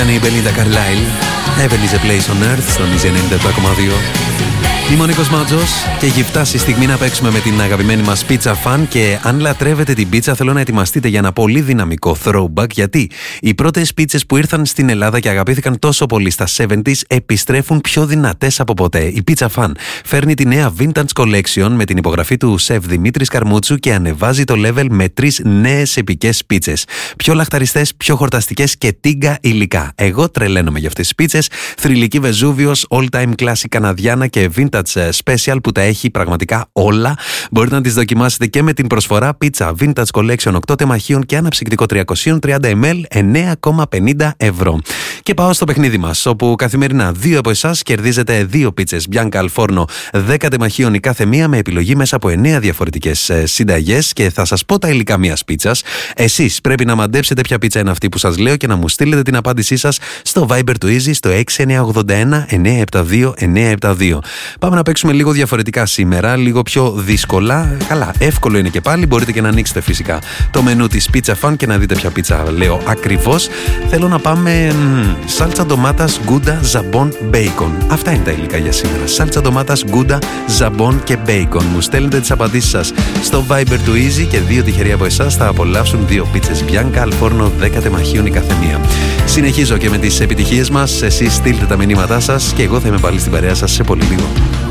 Ήταν η Belinda Carlisle. Heaven is a place on earth στον Easy 97,2. Είμαι ο Νίκος Μάτζος και έχει φτάσει η στιγμή να παίξουμε με την αγαπημένη μας Pizza Fan. Και αν λατρεύετε την πίτσα, θέλω να ετοιμαστείτε για ένα πολύ δυναμικό throwback. Γιατί οι πρώτες πίτσες που ήρθαν στην Ελλάδα και αγαπήθηκαν τόσο πολύ στα 70s επιστρέφουν πιο δυνατές από ποτέ. Η Pizza Fan φέρνει τη νέα Vintage Collection με την υπογραφή του σεφ Δημήτρης Καρμούτσου και ανεβάζει το level με 3 νέες επικές πίτσες. Πιο λαχταριστές, πιο χορταστικές και τίγκα υλικά. Εγώ τρελαίνομαι για αυτές τις πίτσες. Θρυλική Βεζούβιος, All Time Classic Καναδιάνα και Vintage Special που τα έχει πραγματικά όλα. Μπορείτε να τις δοκιμάσετε και με την προσφορά Pizza Vintage Collection 8 τεμαχίων και αναψυκτικό 330 ml 9,50 ευρώ. Και πάω στο παιχνίδι μας, όπου καθημερινά 2 από εσάς κερδίζετε 2 πίτσες Bianca al Forno 10 τεμαχίων η κάθε μία με επιλογή μέσα από 9 διαφορετικές συνταγές και θα σας πω τα υλικά μιας πίτσας. Εσείς πρέπει να μαντέψετε ποια πίτσα είναι αυτή που σας λέω και να μου στείλετε την απάντησή σας στο Viber του Easy στο 6981 972 972. Πάμε να παίξουμε λίγο διαφορετικά σήμερα, λίγο πιο δύσκολα. Καλά, εύκολο είναι και πάλι. Μπορείτε και να ανοίξετε φυσικά το μενού της Pizza Fan και να δείτε ποια πίτσα λέω ακριβώς. Θέλω να πάμε σάλτσα ντομάτας, γκούντα, ζαμπόν, μπέικον. Αυτά είναι τα υλικά για σήμερα. Σάλτσα ντομάτας, γκούντα, ζαμπόν και μπέικον. Μου στέλνετε τις απαντήσεις σας στο Viber του Easy και 2 τυχεροί από εσάς θα απολαύσουν 2 πίτσες Bianca al Forno 10 τεμαχίων η κάθε μία. Συνεχίζω και με τις επιτυχίες μας. Εσείς στείλτε τα μηνύματά σας και εγώ θα είμαι πάλι στην παρέα σας σε πολύ λίγο.